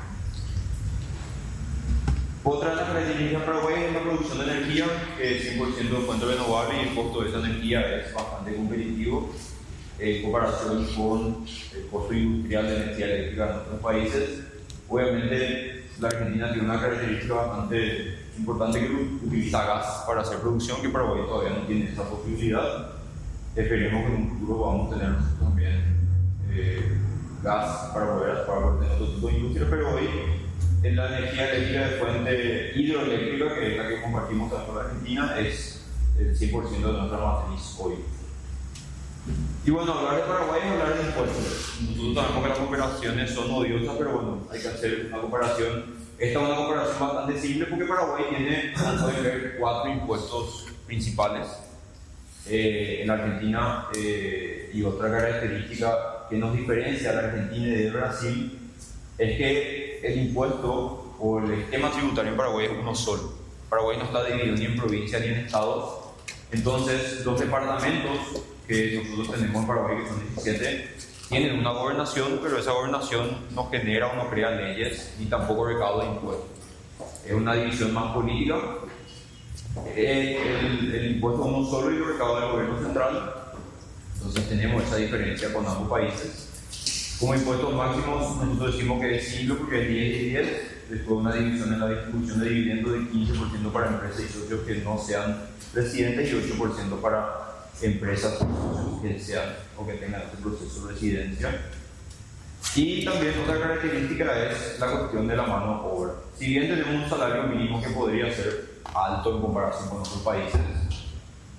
Otra de las características de Paraguay es la producción de energía, que es cien por ciento de fuente renovable y el costo de esa energía es bastante competitivo en comparación con el costo industrial de energía eléctrica en otros países. Obviamente, la Argentina tiene una característica bastante importante que utiliza gas para hacer producción, que Paraguay todavía no tiene esa posibilidad. Esperemos que en un futuro podamos tener nosotros también eh, gas para poder, para poder tener otro tipo de industria, pero hoy en la energía eléctrica de fuente hidroeléctrica, que es la que compartimos también con la Argentina, es el cien por ciento de nuestra matriz hoy. Y bueno, hablar de Paraguay es hablar de impuestos. Nosotros sabemos que las comparaciones son odiosas, pero bueno, hay que hacer una comparación. Esta es una comparación bastante simple porque Paraguay tiene, como pueden ver, cuatro impuestos principales. Eh, en la Argentina, eh, y otra característica que nos diferencia a la Argentina y de Brasil es que el impuesto o el esquema tributario en Paraguay es uno solo. Paraguay no está dividido ni en provincias ni en estados. Entonces, los departamentos que nosotros tenemos en Paraguay, que son diecisiete, tienen una gobernación, pero esa gobernación no genera o no crea leyes ni tampoco recauda impuestos. Es una división más política. El, el, el impuesto es uno solo y lo recauda el gobierno central. Entonces, tenemos esa diferencia con ambos países. Como impuestos máximos, nosotros decimos que es simple porque es diez y diez, después una división en la distribución de dividendos de quince por ciento para empresas y socios que no sean residentes y ocho por ciento para empresas y socios que sean o que tengan este proceso de residencia. Y también otra característica es la cuestión de la mano de obra. Si bien tenemos un salario mínimo que podría ser alto en comparación con otros países,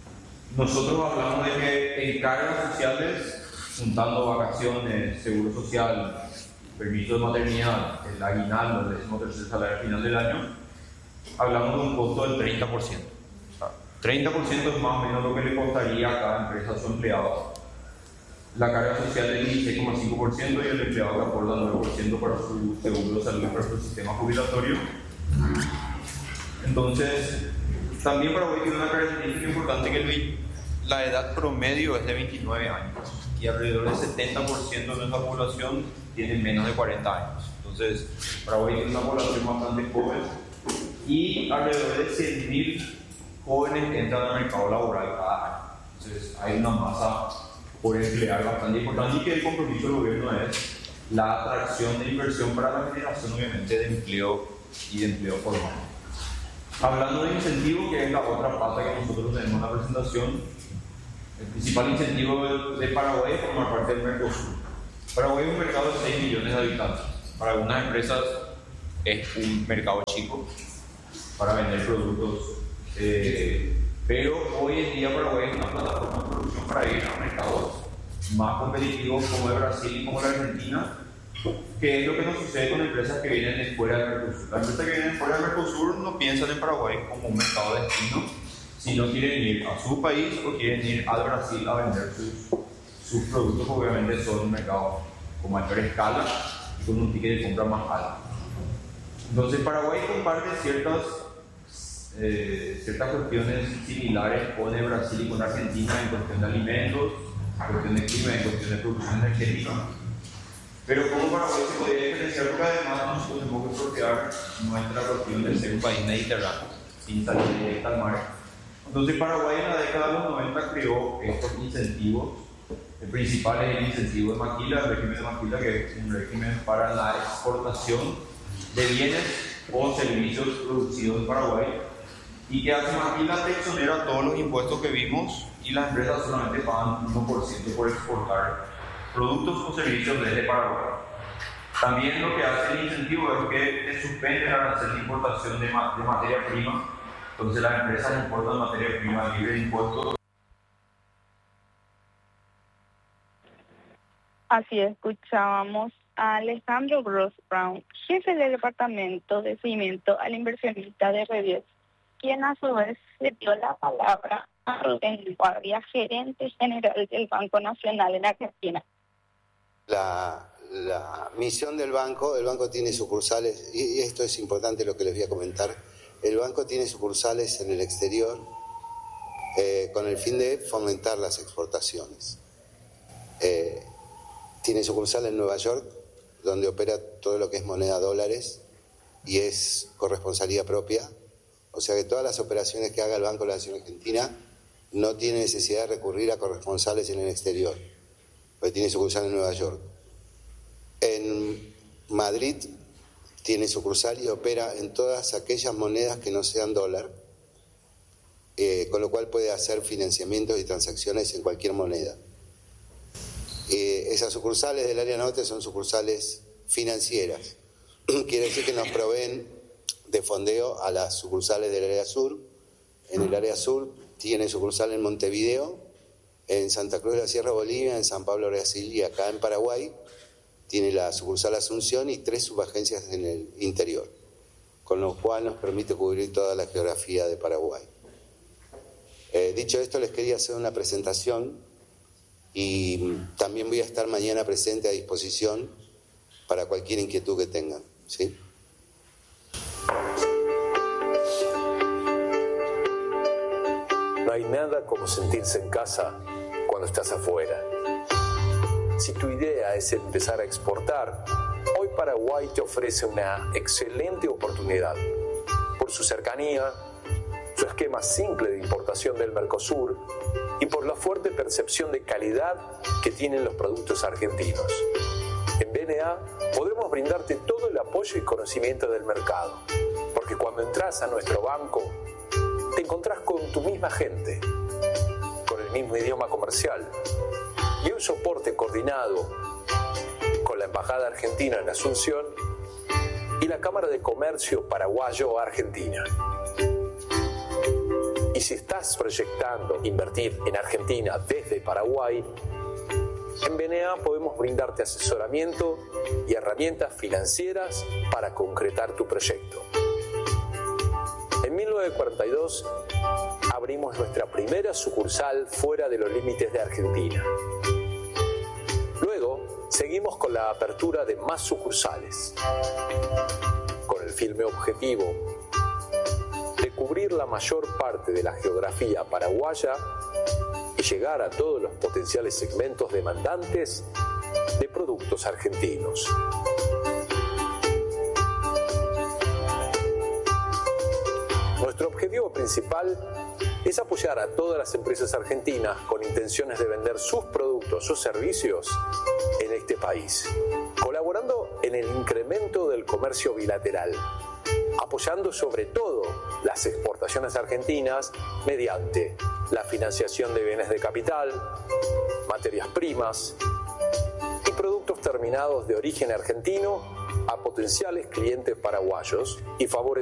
nosotros hablamos de que en cargas sociales, juntando vacaciones, seguro social, permiso de maternidad, el aguinaldo, el décimo tercer salario al final del año, hablamos de un costo del treinta por ciento. O sea, treinta por ciento es más o menos lo que le costaría a cada empresa a su empleado. La carga social del dieciséis coma cinco por ciento y el empleado que aporta el nueve por ciento para su seguro de salud y para su sistema jubilatorio. Entonces, también Paraguay tiene una característica importante que el, la edad promedio es de veintinueve años y alrededor del setenta por ciento de nuestra población tiene menos de cuarenta años. Entonces, Paraguay tiene una población bastante joven y alrededor de cien mil jóvenes que entran al mercado laboral cada año. Entonces, hay una masa por emplear bastante importante y que el compromiso del gobierno es la atracción de inversión para la generación, obviamente, de empleo y de empleo formal. Hablando de incentivos, que es la otra pata que nosotros tenemos en la presentación, el principal incentivo de, de Paraguay es formar parte del Mercosur. Paraguay es un mercado de seis millones de habitantes. Para algunas empresas es un mercado chico para vender productos, eh, pero hoy en día Paraguay es una plataforma de producción para ir a mercados más competitivos como el Brasil y como la Argentina, que es lo que nos sucede con empresas que vienen de fuera del Mercosur. Las empresas que vienen fuera del Mercosur no piensan en Paraguay como un mercado de destino, sino quieren ir a su país o quieren ir al Brasil a vender sus, sus productos, obviamente son mercados con mayor escala y con un ticket de compra más alto. Entonces Paraguay comparte ciertas, eh, ciertas cuestiones similares con el Brasil y con Argentina en cuestión de alimentos, en cuestión de clima, en cuestión de producción energética. Pero como Paraguay se podría diferenciar, porque además nosotros tenemos que sortear nuestra cuestión de ser un país mediterráneo, sin salir directa al mar. Entonces Paraguay en la década de los noventa creó estos incentivos. El principal es el incentivo de maquila, el régimen de maquila, que es un régimen para la exportación de bienes o servicios producidos en Paraguay, y que hace maquila te exonera todos los impuestos que vimos y las empresas solamente pagan uno por ciento por exportar productos o servicios desde Paraguay. También lo que hace el incentivo es que te suspende el arancel de importación de, ma de materia prima. Entonces las empresas importan materia prima libre de impuestos. Así escuchábamos a Alejandro Gross Brown, jefe del Departamento de Seguimiento al Inversionista de Revies, quien a su vez le dio la palabra a Rubén Guardia, gerente general del Banco Nacional en Argentina. La, la misión del banco, el banco tiene sucursales, y esto es importante lo que les voy a comentar, el banco tiene sucursales en el exterior eh, con el fin de fomentar las exportaciones. Eh, tiene sucursal en Nueva York, donde opera todo lo que es moneda dólares y es corresponsalía propia, o sea que todas las operaciones que haga el Banco de la Nación Argentina no tiene necesidad de recurrir a corresponsales en el exterior, porque tiene sucursal en Nueva York. En Madrid tiene sucursal y opera en todas aquellas monedas que no sean dólar, eh, con lo cual puede hacer financiamientos y transacciones en cualquier moneda. Eh, esas sucursales del área norte son sucursales financieras, quiere decir que nos proveen de fondeo a las sucursales del área sur. En el área sur tiene sucursal en Montevideo, en Santa Cruz de la Sierra, Bolivia, en San Pablo, Brasil, y acá en Paraguay tiene la sucursal Asunción y tres subagencias en el interior, con lo cual nos permite cubrir toda la geografía de Paraguay. Eh, dicho esto, les quería hacer una presentación y también voy a estar mañana presente a disposición para cualquier inquietud que tengan, ¿sí? No hay nada como sentirse en casa cuando estás afuera. Si tu idea es empezar a exportar, hoy Paraguay te ofrece una excelente oportunidad. Por su cercanía, su esquema simple de importación del Mercosur y por la fuerte percepción de calidad que tienen los productos argentinos. En B N A podremos brindarte todo el apoyo y conocimiento del mercado, porque cuando entras a nuestro banco, te encontrás con tu misma gente, con el mismo idioma comercial y un soporte coordinado con la Embajada Argentina en Asunción y la Cámara de Comercio Paraguayo-Argentina. Y si estás proyectando invertir en Argentina desde Paraguay, en B N A podemos brindarte asesoramiento y herramientas financieras para concretar tu proyecto. En mil novecientos cuarenta y dos abrimos nuestra primera sucursal fuera de los límites de Argentina. Luego seguimos con la apertura de más sucursales, con el firme objetivo de cubrir la mayor parte de la geografía paraguaya y llegar a todos los potenciales segmentos demandantes de productos argentinos. Nuestro objetivo principal es apoyar a todas las empresas argentinas con intenciones de vender sus productos o servicios en este país, colaborando en el incremento del comercio bilateral, apoyando sobre todo las exportaciones argentinas mediante la financiación de bienes de capital, materias primas y productos terminados de origen argentino a potenciales clientes paraguayos y favoreciendo